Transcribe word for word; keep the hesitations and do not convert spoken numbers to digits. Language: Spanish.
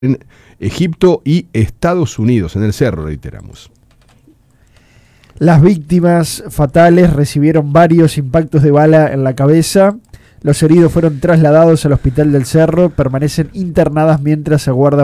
en Egipto y Estados Unidos, en el Cerro, reiteramos. Las víctimas fatales recibieron varios impactos de bala en la cabeza. Los heridos fueron trasladados al hospital del Cerro, permanecen internadas mientras se aguarda